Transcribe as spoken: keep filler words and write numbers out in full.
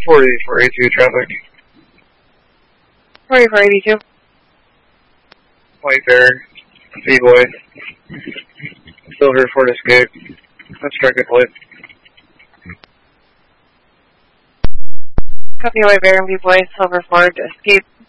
forty-four eighty-two traffic. forty-four eighty-two. White Bear, V-Boy, Silver Ford Escape, that's Striker Plate. Copy White Bear and V-Boy, Silver Ford Escape.